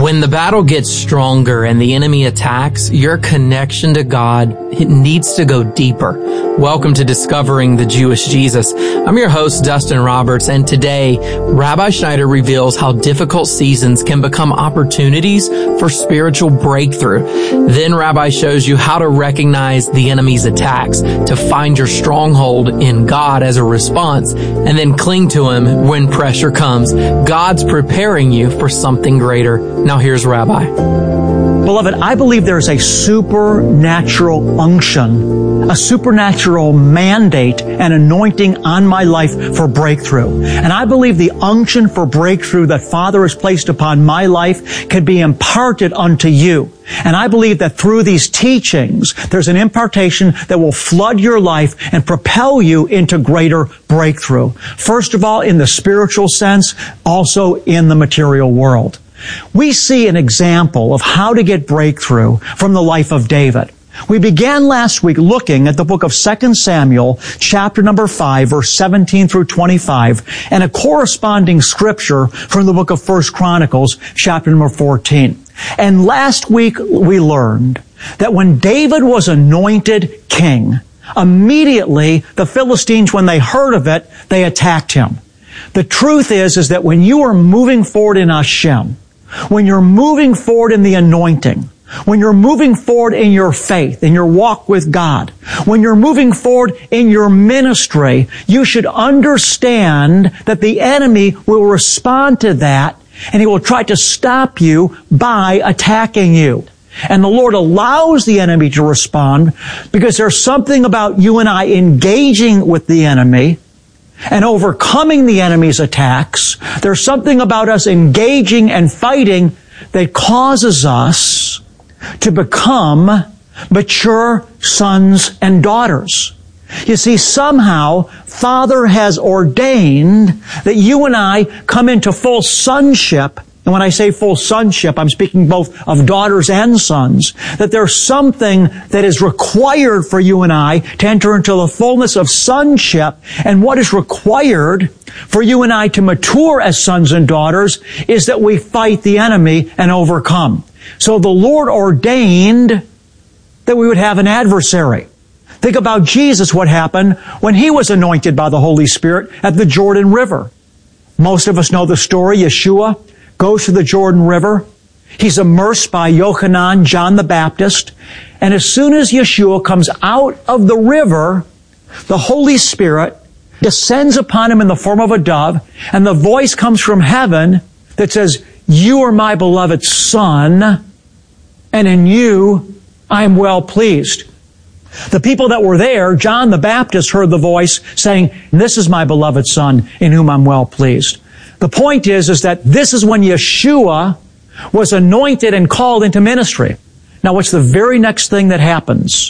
When the battle gets stronger and the enemy attacks, your connection to God, it needs to go deeper. Welcome to Discovering the Jewish Jesus. I'm your host, Dustin Roberts, and today, Rabbi Schneider reveals how difficult seasons can become opportunities for spiritual breakthrough. Then Rabbi shows you how to recognize the enemy's attacks, to find your stronghold in God as a response, and then cling to Him when pressure comes. God's preparing you for something greater. Now here's Rabbi. Beloved, I believe there's a supernatural unction, a supernatural mandate and anointing on my life for breakthrough. And I believe the unction for breakthrough that Father has placed upon my life can be imparted unto you. And I believe that through these teachings, there's an impartation that will flood your life and propel you into greater breakthrough. First of all, in the spiritual sense, also in the material world. We see an example of how to get breakthrough from the life of David. We began last week looking at the book of 2 Samuel, chapter number 5, verse 17 through 25, and a corresponding scripture from the book of 1 Chronicles, chapter number 14. And last week we learned that when David was anointed king, immediately the Philistines, when they heard of it, they attacked him. The truth is that when you are moving forward in Hashem, when you're moving forward in the anointing, when you're moving forward in your faith, in your walk with God, when you're moving forward in your ministry, you should understand that the enemy will respond to that, and he will try to stop you by attacking you. And the Lord allows the enemy to respond because there's something about you and I engaging with the enemy and overcoming the enemy's attacks. There's something about us engaging and fighting that causes us to become mature sons and daughters. You see, somehow, Father has ordained that you and I come into full sonship. And when I say full sonship, I'm speaking both of daughters and sons, that there's something that is required for you and I to enter into the fullness of sonship. And what is required for you and I to mature as sons and daughters is that we fight the enemy and overcome. So the Lord ordained that we would have an adversary. Think about Jesus, what happened when He was anointed by the Holy Spirit at the Jordan River. Most of us know the story. Yeshua goes to the Jordan River. He's immersed by Yochanan, John the Baptist. And as soon as Yeshua comes out of the river, the Holy Spirit descends upon Him in the form of a dove, and the voice comes from heaven that says, "You are my beloved Son, and in you I am well pleased." The people that were there, John the Baptist heard the voice saying, "This is my beloved Son, in whom I'm well pleased." The point is that this is when Yeshua was anointed and called into ministry. Now, what's the very next thing that happens?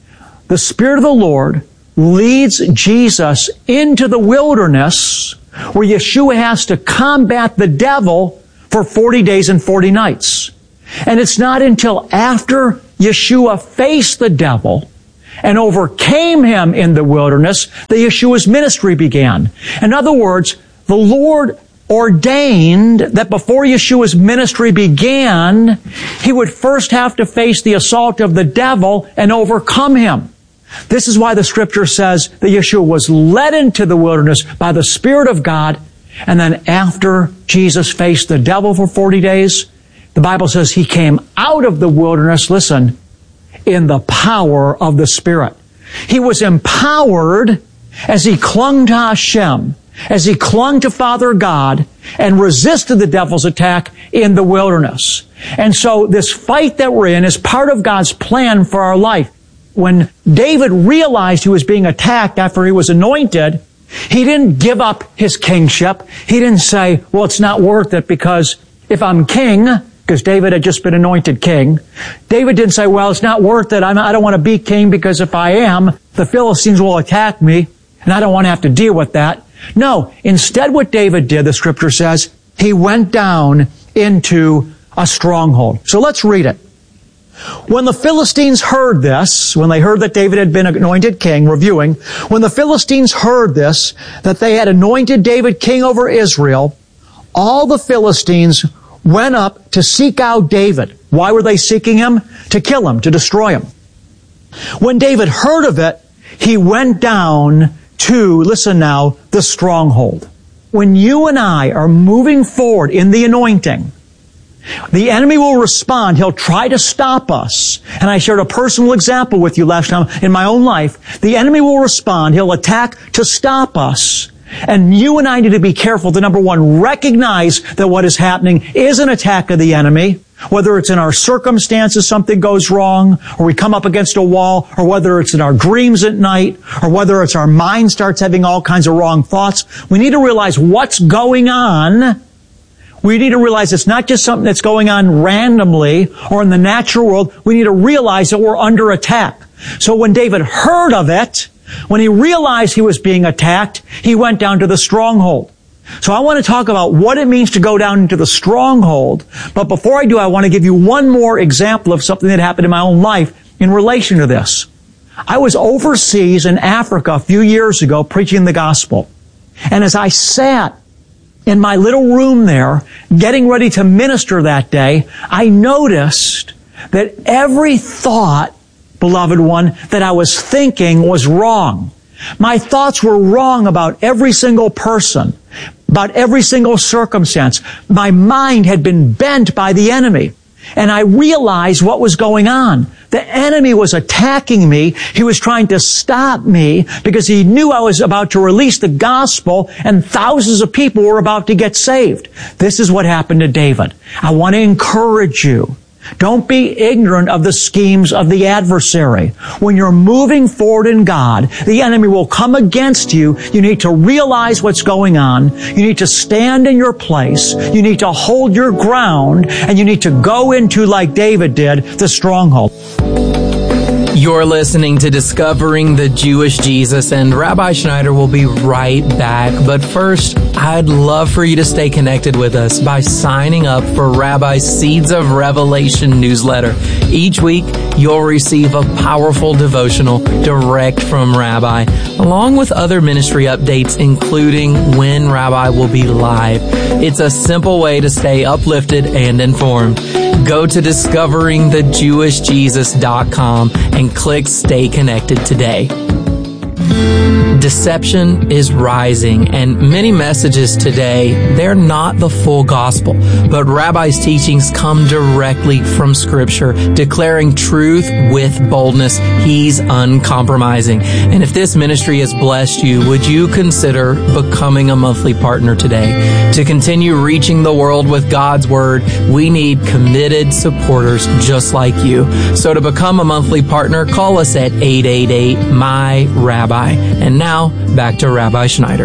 The Spirit of the Lord leads Jesus into the wilderness where Yeshua has to combat the devil for 40 days and 40 nights. And it's not until after Yeshua faced the devil and overcame him in the wilderness that Yeshua's ministry began. In other words, the Lord ordained that before Yeshua's ministry began, He would first have to face the assault of the devil and overcome him. This is why the Scripture says that Yeshua was led into the wilderness by the Spirit of God, and then after Jesus faced the devil for 40 days, the Bible says He came out of the wilderness, listen, in the power of the Spirit. He was empowered as He clung to Hashem, as He clung to Father God and resisted the devil's attack in the wilderness. And so this fight that we're in is part of God's plan for our life. When David realized he was being attacked after he was anointed, he didn't give up his kingship. He didn't say, well, it's not worth it because if I'm king, because David had just been anointed king, David didn't say, well, it's not worth it. I don't want to be king because if I am, the Philistines will attack me and I don't want to have to deal with that. No, instead what David did, the Scripture says, he went down into a stronghold. So let's read it. When the Philistines heard this, when they heard that David had been anointed king, reviewing, when the Philistines heard this, that they had anointed David king over Israel, all the Philistines went up to seek out David. Why were they seeking him? To kill him, to destroy him. When David heard of it, he went down to, listen now, the stronghold. When you and I are moving forward in the anointing, the enemy will respond. He'll try to stop us. And I shared a personal example with you last time in my own life. The enemy will respond. He'll attack to stop us. And you and I need to be careful to, number one, recognize that what is happening is an attack of the enemy. Whether it's in our circumstances, something goes wrong, or we come up against a wall, or whether it's in our dreams at night, or whether it's our mind starts having all kinds of wrong thoughts, we need to realize what's going on. We need to realize it's not just something that's going on randomly or in the natural world. We need to realize that we're under attack. So when David heard of it, when he realized he was being attacked, he went down to the stronghold. So I want to talk about what it means to go down into the stronghold. But before I do, I want to give you one more example of something that happened in my own life in relation to this. I was overseas in Africa a few years ago preaching the gospel. And as I sat in my little room there, getting ready to minister that day, I noticed that every thought, beloved one, that I was thinking was wrong. My thoughts were wrong about every single person, about every single circumstance. My mind had been bent by the enemy. And I realized what was going on. The enemy was attacking me. He was trying to stop me because he knew I was about to release the gospel and thousands of people were about to get saved. This is what happened to David. I want to encourage you. Don't be ignorant of the schemes of the adversary. When you're moving forward in God, the enemy will come against you. You need to realize what's going on. You need to stand in your place. You need to hold your ground. And you need to go into, like David did, the stronghold. You're listening to Discovering the Jewish Jesus, and Rabbi Schneider will be right back. But first, I'd love for you to stay connected with us by signing up for Rabbi's Seeds of Revelation newsletter. Each week, you'll receive a powerful devotional direct from Rabbi, along with other ministry updates, including when Rabbi will be live. It's a simple way to stay uplifted and informed. Go to discoveringthejewishjesus.com and click Stay Connected today. Deception is rising, and many messages today, they're not the full gospel, but Rabbi's teachings come directly from Scripture, declaring truth with boldness. He's uncompromising. And if this ministry has blessed you, would you consider becoming a monthly partner today? To continue reaching the world with God's Word, we need committed supporters just like you. So to become a monthly partner, call us at 888-MY-RABBI. And now, back to Rabbi Schneider.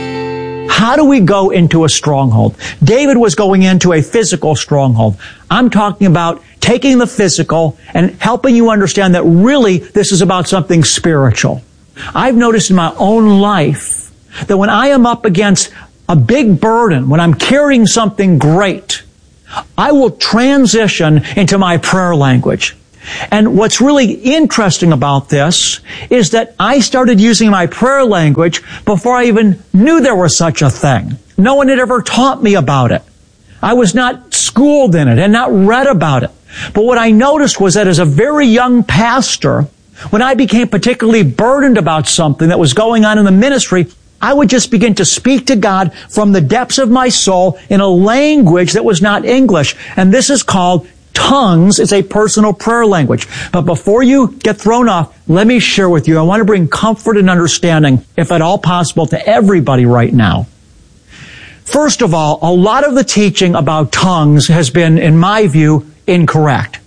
How do we go into a stronghold? David was going into a physical stronghold. I'm talking about taking the physical and helping you understand that really this is about something spiritual. I've noticed in my own life that when I am up against a big burden, when I'm carrying something great, I will transition into my prayer language. And what's really interesting about this is that I started using my prayer language before I even knew there was such a thing. No one had ever taught me about it. I was not schooled in it and not read about it. But what I noticed was that as a very young pastor, when I became particularly burdened about something that was going on in the ministry, I would just begin to speak to God from the depths of my soul in a language that was not English. And this is called tongues. It's a personal prayer language. But before you get thrown off, let me share with you. I want to bring comfort and understanding, if at all possible, to everybody right now. First of all, a lot of the teaching about tongues has been, in my view, incorrect.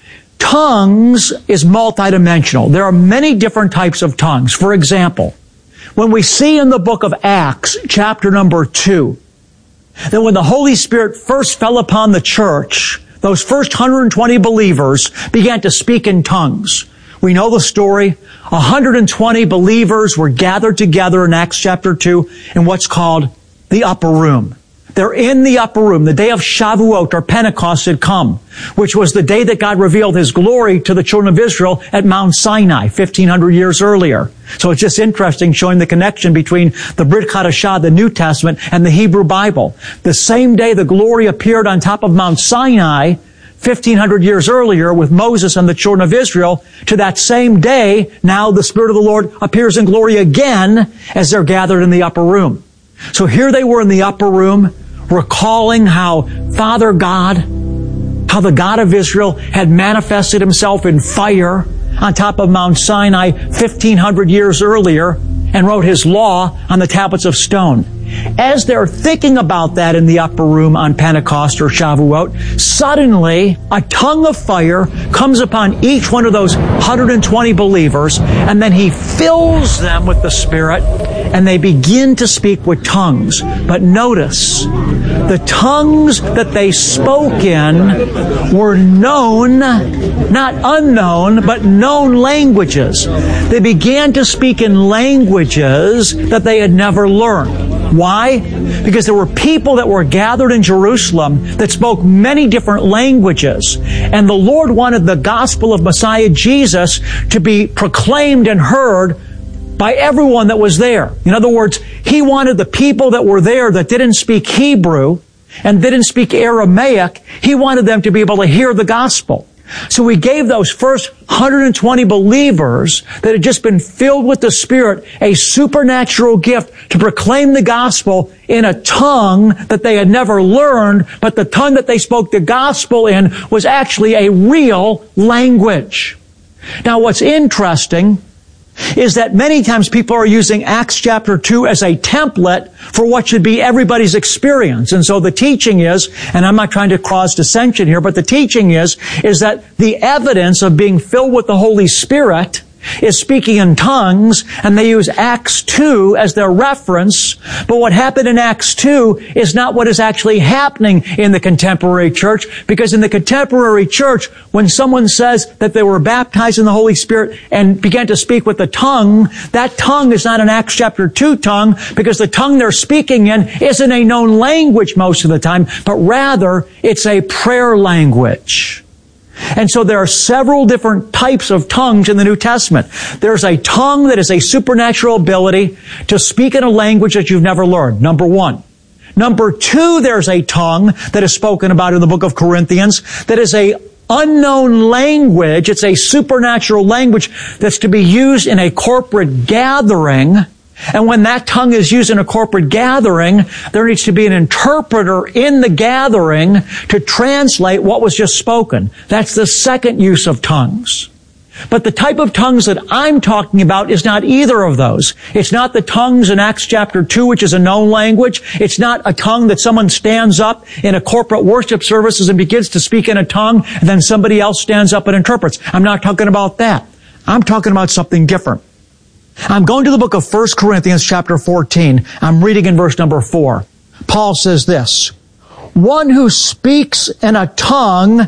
Tongues is multidimensional. There are many different types of tongues. For example, when we see in the book of Acts, chapter number 2, that when the Holy Spirit first fell upon the church, those first 120 believers began to speak in tongues. We know the story. 120 believers were gathered together in Acts chapter 2 in what's called the upper room. They're in the upper room. The day of Shavuot or Pentecost had come, which was the day that God revealed His glory to the children of Israel at Mount Sinai, 1,500 years earlier. So it's just interesting showing the connection between the Brit Chadashah, the New Testament, and the Hebrew Bible. The same day the glory appeared on top of Mount Sinai, 1,500 years earlier with Moses and the children of Israel, to that same day, now the Spirit of the Lord appears in glory again as they're gathered in the upper room. So here they were in the upper room, recalling how Father God, how the God of Israel had manifested Himself in fire on top of Mount Sinai 1,500 years earlier and wrote His law on the tablets of stone. As they're thinking about that in the upper room on Pentecost or Shavuot, suddenly a tongue of fire comes upon each one of those 120 believers, and then He fills them with the Spirit, and they begin to speak with tongues. But notice, the tongues that they spoke in were known, not unknown, but known languages. They began to speak in languages that they had never learned. Why? Because there were people that were gathered in Jerusalem that spoke many different languages. And the Lord wanted the gospel of Messiah Jesus to be proclaimed and heard by everyone that was there. In other words, He wanted the people that were there that didn't speak Hebrew and didn't speak Aramaic, He wanted them to be able to hear the gospel. So He gave those first 120 believers that had just been filled with the Spirit a supernatural gift to proclaim the gospel in a tongue that they had never learned, but the tongue that they spoke the gospel in was actually a real language. Now what's interesting is that many times people are using Acts chapter 2 as a template for what should be everybody's experience. And so the teaching is, and I'm not trying to cause dissension here, but the teaching is that the evidence of being filled with the Holy Spirit is speaking in tongues, and they use Acts 2 as their reference. But what happened in Acts 2 is not what is actually happening in the contemporary church, because in the contemporary church, when someone says that they were baptized in the Holy Spirit and began to speak with the tongue, that tongue is not an Acts chapter 2 tongue, because the tongue they're speaking in isn't a known language most of the time, but rather it's a prayer language. And so there are several different types of tongues in the New Testament. There's a tongue that is a supernatural ability to speak in a language that you've never learned. Number one. Number two, there's a tongue that is spoken about in the book of Corinthians that is a unknown language. It's a supernatural language that's to be used in a corporate gathering. And when that tongue is used in a corporate gathering, there needs to be an interpreter in the gathering to translate what was just spoken. That's the second use of tongues. But the type of tongues that I'm talking about is not either of those. It's not the tongues in Acts chapter 2, which is a known language. It's not a tongue that someone stands up in a corporate worship services and begins to speak in a tongue, and then somebody else stands up and interprets. I'm not talking about that. I'm talking about something different. I'm going to the book of 1 Corinthians chapter 14. I'm reading in verse number 4. Paul says this, "One who speaks in a tongue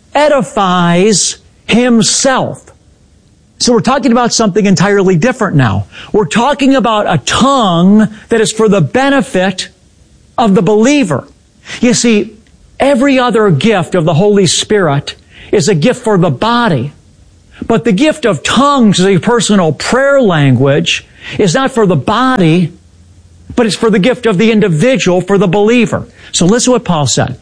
edifies himself." So we're talking about something entirely different now. We're talking about a tongue that is for the benefit of the believer. You see, every other gift of the Holy Spirit is a gift for the body. But the gift of tongues as a personal prayer language is not for the body, but it's for the gift of the individual, for the believer. So listen to what Paul said.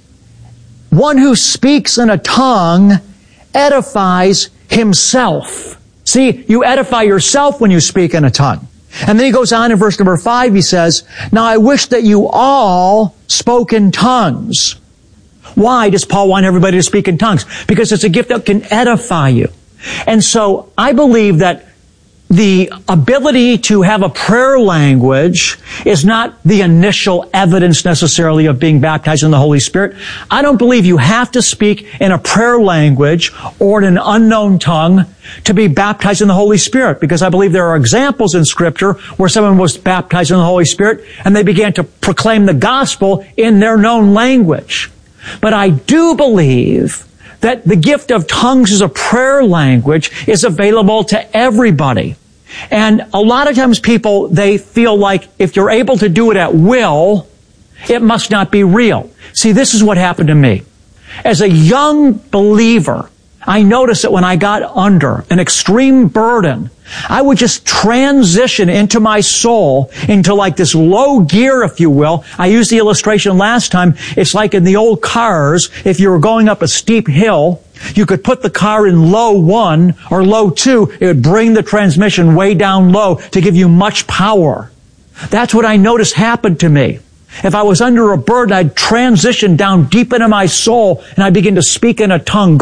One who speaks in a tongue edifies himself. See, you edify yourself when you speak in a tongue. And then he goes on in verse number 5, he says, "Now I wish that you all spoke in tongues." Why does Paul want everybody to speak in tongues? Because it's a gift that can edify you. And so I believe that the ability to have a prayer language is not the initial evidence necessarily of being baptized in the Holy Spirit. I don't believe you have to speak in a prayer language or in an unknown tongue to be baptized in the Holy Spirit, because I believe there are examples in Scripture where someone was baptized in the Holy Spirit and they began to proclaim the gospel in their known language. But I do believe that the gift of tongues as a prayer language is available to everybody. And a lot of times people, they feel like if you're able to do it at will, It must not be real. See, this is what happened to me. As a young believer, I noticed that when I got under an extreme burden, I would just transition into my soul into like this low gear, if you will. I used the illustration last time. It's like in the old cars, if you were going up a steep hill, you could put the car in low 1 or low 2. It would bring the transmission way down low to give you much power. That's what I noticed happened to me. If I was under a burden, I'd transition down deep into my soul and I'd begin to speak in a tongue.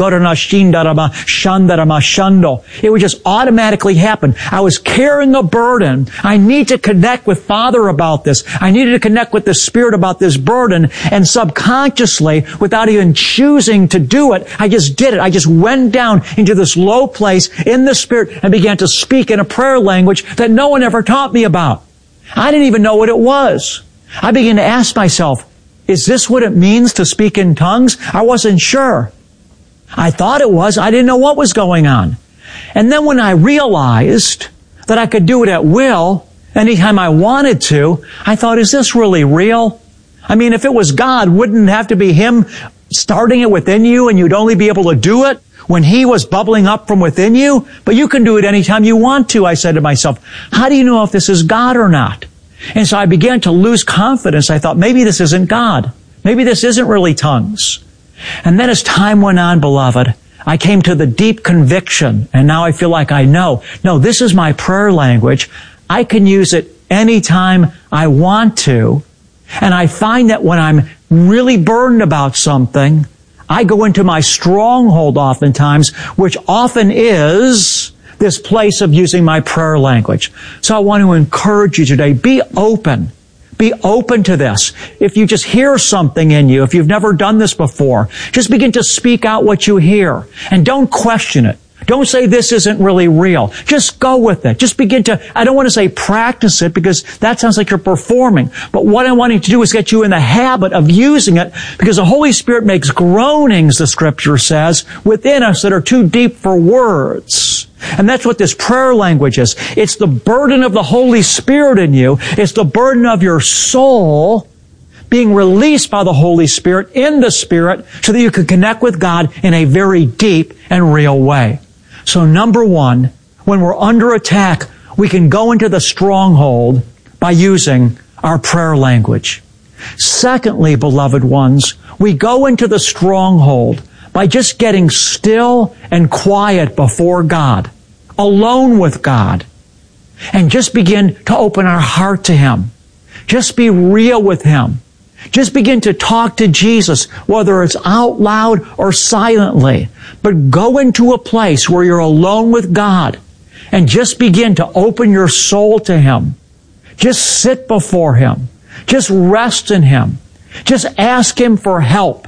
It would just automatically happen. I was carrying a burden. I need to connect with Father about this. I needed to connect with the Spirit about this burden. And subconsciously, without even choosing to do it, I just did it. I just went down into this low place in the Spirit and began to speak in a prayer language that no one ever taught me about. I didn't even know what it was. I began to ask myself, is this what it means to speak in tongues? I wasn't sure. I thought it was. I didn't know what was going on. And then when I realized that I could do it at will, anytime I wanted to, I thought, is this really real? I mean, if it was God, wouldn't it have to be Him starting it within you and you'd only be able to do it when He was bubbling up from within you? But you can do it anytime you want to, I said to myself. How do you know if this is God or not? And so I began to lose confidence. I thought, maybe this isn't God. Maybe this isn't really tongues. And then as time went on, beloved, I came to the deep conviction, and now I feel like I know. No, this is my prayer language. I can use it anytime I want to. And I find that when I'm really burdened about something, I go into my stronghold oftentimes, which often is this place of using my prayer language. So I want to encourage you today, be open. Be open to this. If you just hear something in you, if you've never done this before, just begin to speak out what you hear. And don't question it. Don't say this isn't really real. Just go with it. Just begin to, I don't want to say practice it because that sounds like you're performing. But what I want to do is get you in the habit of using it because the Holy Spirit makes groanings, the Scripture says, within us that are too deep for words. And that's what this prayer language is. It's the burden of the Holy Spirit in you. It's the burden of your soul being released by the Holy Spirit in the Spirit so that you can connect with God in a very deep and real way. So number one, when we're under attack, we can go into the stronghold by using our prayer language. Secondly, beloved ones, we go into the stronghold by just getting still and quiet before God, alone with God, and just begin to open our heart to Him. Just be real with Him. Just begin to talk to Jesus, whether it's out loud or silently. But go into a place where you're alone with God and just begin to open your soul to Him. Just sit before Him. Just rest in Him. Just ask Him for help.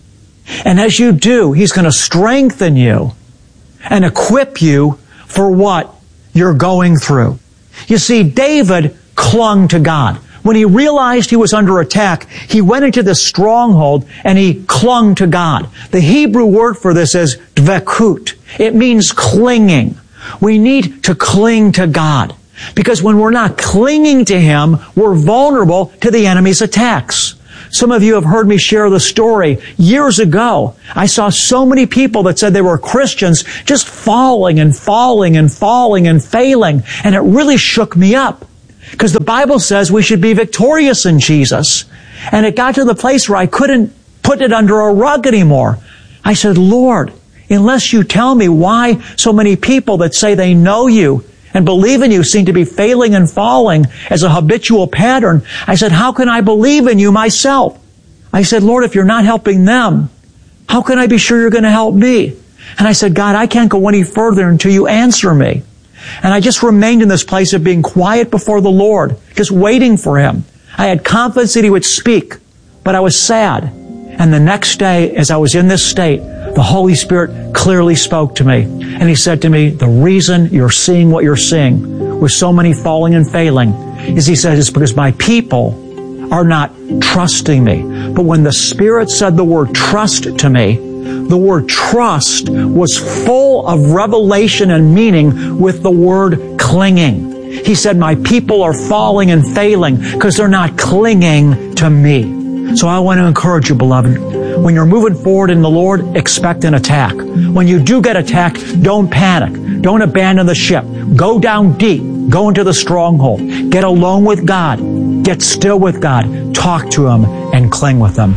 And as you do, He's going to strengthen you and equip you for what you're going through. You see, David clung to God. When he realized he was under attack, he went into this stronghold and he clung to God. The Hebrew word for this is dvekut. It means clinging. We need to cling to God. Because when we're not clinging to Him, we're vulnerable to the enemy's attacks. Some of you have heard me share the story. Years ago, I saw so many people that said they were Christians just falling and falling and falling and failing. And it really shook me up. Because the Bible says we should be victorious in Jesus. And it got to the place where I couldn't put it under a rug anymore. I said, Lord, unless you tell me why so many people that say they know you and believe in you seem to be failing and falling as a habitual pattern, I said, how can I believe in you myself? I said, Lord, if you're not helping them, how can I be sure you're going to help me? And I said, God, I can't go any further until you answer me. And I just remained in this place of being quiet before the Lord, just waiting for Him. I had confidence that He would speak, but I was sad. And the next day, as I was in this state, the Holy Spirit clearly spoke to me. And He said to me, the reason you're seeing what you're seeing with so many falling and failing is, He said, it's because my people are not trusting me. But when the Spirit said the word trust to me, the word trust was full of revelation and meaning with the word clinging. He said, my people are falling and failing because they're not clinging to me. So I want to encourage you, beloved, when you're moving forward in the Lord, expect an attack. When you do get attacked, don't panic. Don't abandon the ship. Go down deep. Go into the stronghold. Get alone with God. Get still with God. Talk to Him and cling with Him.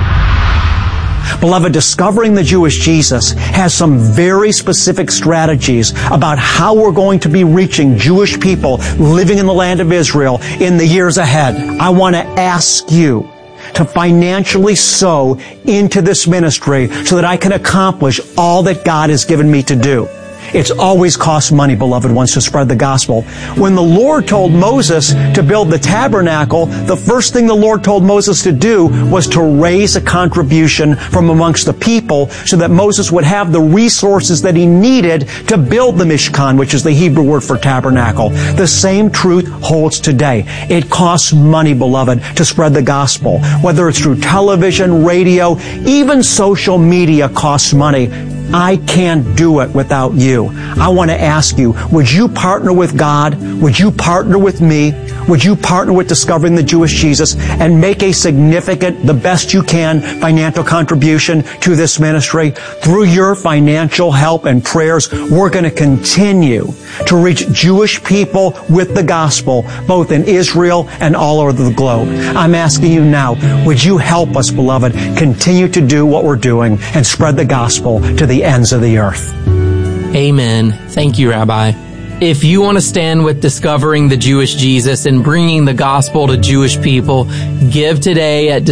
Beloved, Discovering the Jewish Jesus has some very specific strategies about how we're going to be reaching Jewish people living in the land of Israel in the years ahead. I want to ask you to financially sow into this ministry so that I can accomplish all that God has given me to do. It's always cost money, beloved ones, to spread the gospel. When the Lord told Moses to build the tabernacle, the first thing the Lord told Moses to do was to raise a contribution from amongst the people so that Moses would have the resources that he needed to build the Mishkan, which is the Hebrew word for tabernacle. The same truth holds today. It costs money, beloved, to spread the gospel. Whether it's through television, radio, even social media costs money. I can't do it without you. I want to ask you, would you partner with God? Would you partner with me? Would you partner with Discovering the Jewish Jesus and make a significant, the best you can, financial contribution to this ministry? Through your financial help and prayers, we're going to continue to reach Jewish people with the gospel, both in Israel and all over the globe. I'm asking you now, would you help us, beloved, continue to do what we're doing and spread the gospel to the ends of the earth? Amen. Thank you, Rabbi. If you want to stand with Discovering the Jewish Jesus and bringing the gospel to Jewish people, give today at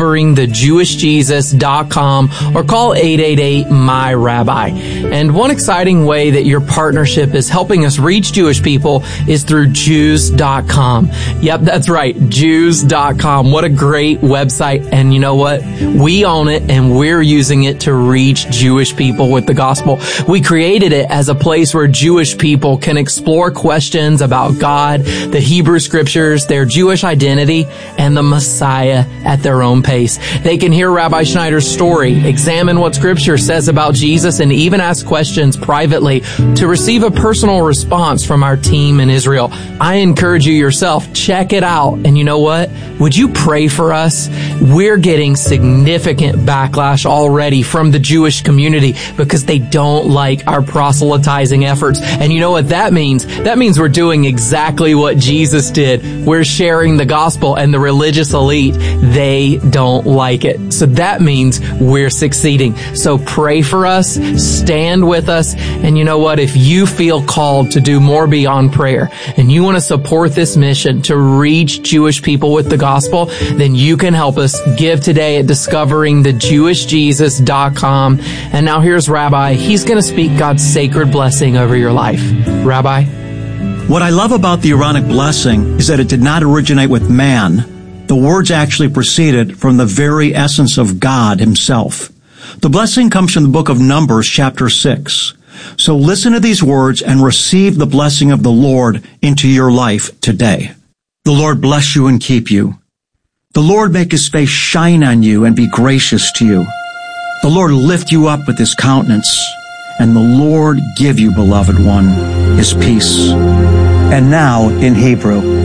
discoveringthejewishjesus.com or call 888-MY-RABBI. And one exciting way that your partnership is helping us reach Jewish people is through Jews.com. Yep, that's right, Jews.com. What a great website. And you know what? We own it and we're using it to reach Jewish people with the gospel. We created it as a place where Jewish people can explore questions about God, the Hebrew Scriptures, their Jewish identity, and the Messiah at their own pace. They can hear Rabbi Schneider's story, examine what Scripture says about Jesus, and even ask questions privately to receive a personal response from our team in Israel. I encourage you yourself, check it out. And you know what? Would you pray for us? We're getting significant backlash already from the Jewish community because they don't like our proselytizing efforts. And you know what that means? That means we're doing exactly what Jesus did. We're sharing the gospel, and the religious elite, they don't like it. So that means we're succeeding. So pray for us, stand with us, and you know what? If you feel called to do more beyond prayer, and you want to support this mission to reach Jewish people with the gospel, then you can help us. Give today at discoveringthejewishjesus.com. And now here's Rabbi. He's going to speak God's sacred blessing over your life. Rabbi? What I love about the Aaronic blessing is that it did not originate with man. The words actually proceeded from the very essence of God Himself. The blessing comes from the book of Numbers, chapter 6. So listen to these words and receive the blessing of the Lord into your life today. The Lord bless you and keep you. The Lord make His face shine on you and be gracious to you. The Lord lift you up with His countenance, and the Lord give you, beloved one, His peace. And now, in Hebrew,